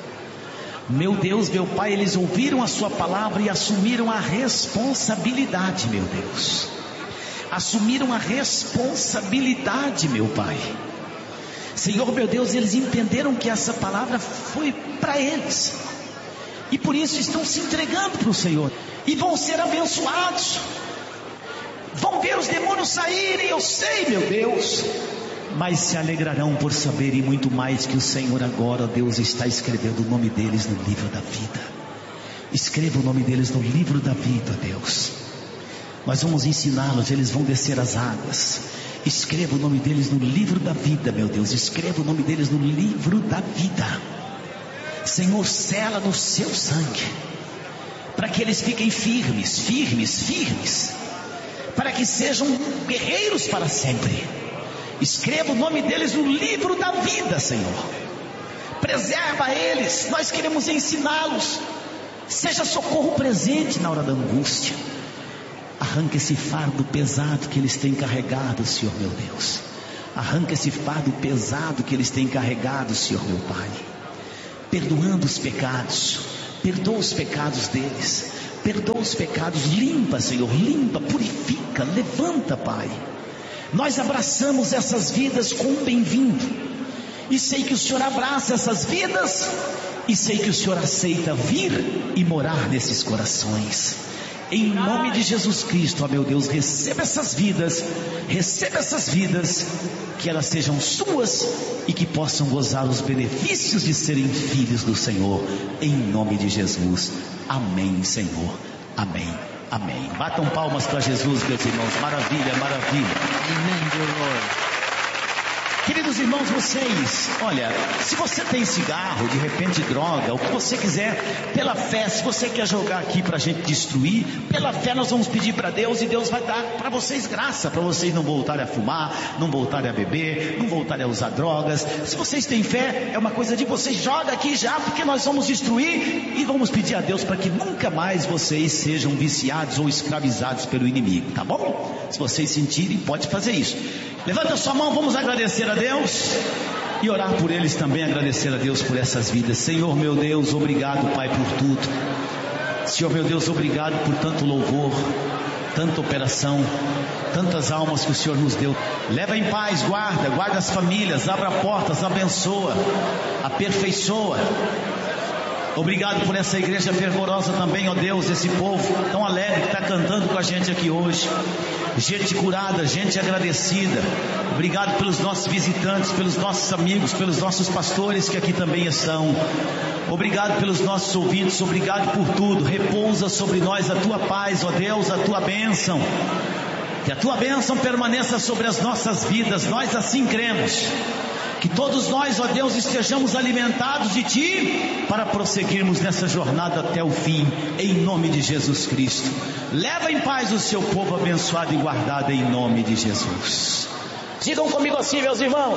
Meu Deus, meu Pai, eles ouviram a sua palavra e assumiram a responsabilidade, meu Deus. Assumiram a responsabilidade, meu Pai. Senhor meu Deus, eles entenderam que essa palavra foi para eles, e por isso estão se entregando para o Senhor, e vão ser abençoados, vão ver os demônios saírem, eu sei, meu Deus, mas se alegrarão por saberem muito mais que o Senhor agora, Deus, está escrevendo o nome deles no livro da vida. Escreva o nome deles no livro da vida, Deus. Nós vamos ensiná-los, eles vão descer as águas. Escreva o nome deles no livro da vida, meu Deus. Escreva o nome deles no livro da vida. Senhor, sela no seu sangue, para que eles fiquem firmes, firmes, firmes, para que sejam guerreiros para sempre. Escreva o nome deles no livro da vida, Senhor. Preserva eles, nós queremos ensiná-los. Seja socorro presente na hora da angústia. Arranca esse fardo pesado que eles têm carregado, Senhor meu Deus. Arranca esse fardo pesado que eles têm carregado, Senhor meu Pai. Perdoando os pecados, perdoa os pecados deles, perdoa os pecados, limpa, Senhor, limpa, purifica, levanta, Pai. Nós abraçamos essas vidas com um bem-vindo, e sei que o Senhor abraça essas vidas, e sei que o Senhor aceita vir e morar nesses corações. Em nome de Jesus Cristo, ó meu Deus, receba essas vidas, que elas sejam suas e que possam gozar os benefícios de serem filhos do Senhor, em nome de Jesus. Amém, Senhor, amém, amém. Batam palmas para Jesus, meus irmãos. Maravilha, maravilha. Amen, dear Lord. Queridos irmãos, vocês, olha, se você tem cigarro, de repente droga, o que você quiser, pela fé, se você quer jogar aqui para a gente destruir, pela fé nós vamos pedir para Deus, e Deus vai dar para vocês graça, para vocês não voltarem a fumar, não voltarem a beber, não voltarem a usar drogas. Se vocês têm fé, é uma coisa de vocês, joga aqui já, porque nós vamos destruir, e vamos pedir a Deus para que nunca mais vocês sejam viciados ou escravizados pelo inimigo, tá bom? Se vocês sentirem, pode fazer isso. Levanta a sua mão, vamos agradecer a Deus e orar por eles também, agradecer a Deus por essas vidas. Senhor meu Deus, obrigado, Pai, por tudo. Senhor meu Deus, obrigado por tanto louvor, tanta operação, tantas almas que o Senhor nos deu. Leva em paz, guarda as famílias, abra portas, abençoa, aperfeiçoa. Obrigado por essa igreja fervorosa também, ó Deus, esse povo tão alegre que está cantando com a gente aqui hoje. Gente curada, gente agradecida. Obrigado pelos nossos visitantes, pelos nossos amigos, pelos nossos pastores que aqui também estão. Obrigado pelos nossos ouvintes, obrigado por tudo. Repousa sobre nós a tua paz, ó Deus, a tua bênção. Que a tua bênção permaneça sobre as nossas vidas, nós assim cremos. Que todos nós, ó Deus, estejamos alimentados de Ti para prosseguirmos nessa jornada até o fim, em nome de Jesus Cristo. Leva em paz o seu povo abençoado e guardado em nome de Jesus. Digam comigo assim, meus irmãos: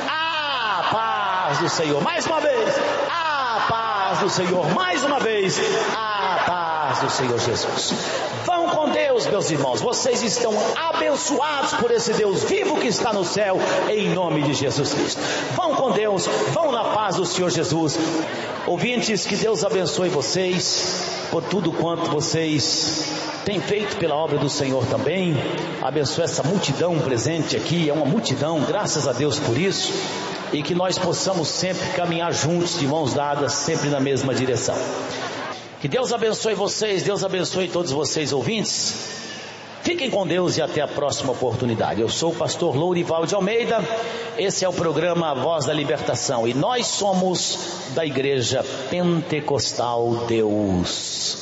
a paz do Senhor. Mais uma vez, a paz do Senhor. Mais uma vez, a paz do Senhor Jesus. Vão com Deus, meus irmãos. Vocês estão abençoados por esse Deus vivo que está no céu, em nome de Jesus Cristo. Vão com Deus, vão na paz do Senhor Jesus. Ouvintes, que Deus abençoe vocês por tudo quanto vocês têm feito pela obra do Senhor também. Abençoe essa multidão presente aqui, é uma multidão, graças a Deus por isso. E que nós possamos sempre caminhar juntos, de mãos dadas, sempre na mesma direção. Que Deus abençoe vocês, Deus abençoe todos vocês ouvintes. Fiquem com Deus e até a próxima oportunidade. Eu sou o pastor Lourival de Almeida. Esse é o programa Voz da Libertação. E nós somos da Igreja Pentecostal Deus.